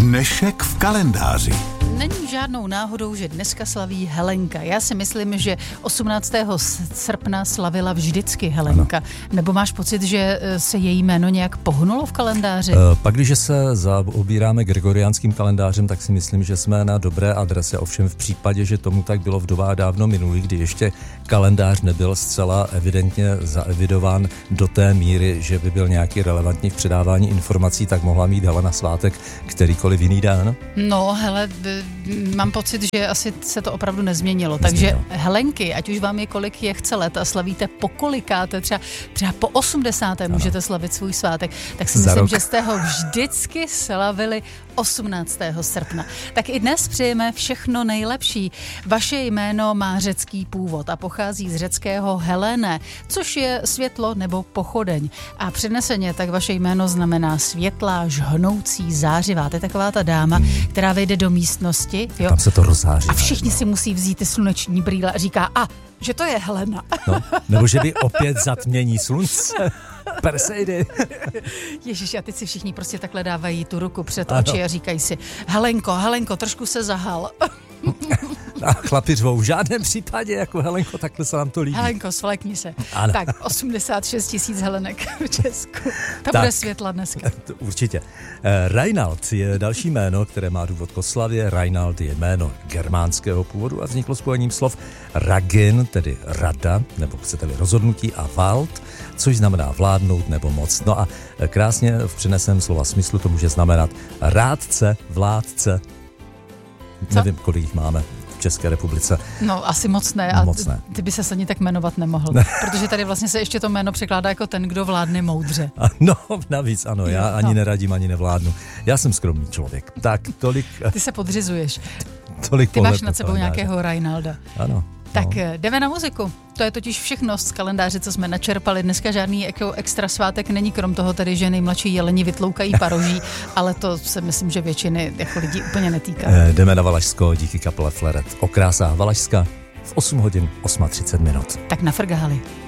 Dnešek v kalendáři. Není žádnou náhodou, že dneska slaví Helenka. Já si myslím, že 18. srpna slavila vždycky Helenka. Ano. Nebo máš pocit, že se její jméno nějak pohnulo v kalendáři? Pak, když se zaobíráme gregoriánským kalendářem, tak si myslím, že jsme na dobré adrese. Ovšem v případě, že tomu tak bylo v dobách dávno minulých, kdy ještě kalendář nebyl zcela evidentně zaevidován do té míry, že by byl nějaký relevantní v předávání informací, tak mohla mít Helena svátek kterýkoliv jiný den. No, hele, mám pocit, že asi se to opravdu nezměnilo. Takže Helenky, ať už vám je kolik je chce let a slavíte po kolikáte, třeba po 80. můžete slavit svůj svátek, tak si myslím, že jste ho vždycky slavili 18. srpna. Tak i dnes přejeme všechno nejlepší. Vaše jméno má řecký původ a pochází z řeckého Helene, což je světlo nebo pochodeň. A přeneseně tak vaše jméno znamená světlá, žhnoucí, zářivá. To je taková ta dáma, která vejde do místnosti. Jo? Tam se to rozzáří. A všichni si musí vzít ty sluneční brýle a říká, že to je Helena. No, nebo že by opět zatmění slunce. Perseidy. Ježiš, a teď si všichni prostě takhle dávají tu ruku před oči a říkají si, Helenko, trošku se zahal. A chlapi řvou, v žádném případě, jako Helenko, takhle se nám to líbí. Helenko, svlékni se. Ano. Tak, 86 000 Helenek v Česku. To bude světla dneska. Určitě. Reinald je další jméno, které má důvod k oslavě. Reinald je jméno germánského původu a vzniklo spojením slov Ragin, tedy rada, nebo chcete-li rozhodnutí, a Wald, což znamená vládnout nebo moc. No a krásně v přeneseném slova smyslu to může znamenat rádce, vládce. Co? Nevím, kolik jich máme v České republice. No, asi moc ne. A ty by se ani tak jmenovat nemohl. Protože tady vlastně se ještě to jméno překládá jako ten, kdo vládne moudře. No, navíc ano, já ani neradím, ani nevládnu. Já jsem skromný člověk. Tak, tolik... Ty se podřizuješ. Tolik ty máš nad sebou nějakého Reinalda. Ano. Tak jdeme na muziku. To je totiž všechno z kalendáře, co jsme načerpali. Dneska žádný jako extra svátek není, krom toho tedy, že nejmladší jeleni vytloukají paroží, ale to se myslím, že většiny jako lidí úplně netýká. Jdeme na Valašsko díky kapele Fleret. O krásách Valašska v 8 hodin 38 minut. Tak na Frgahali.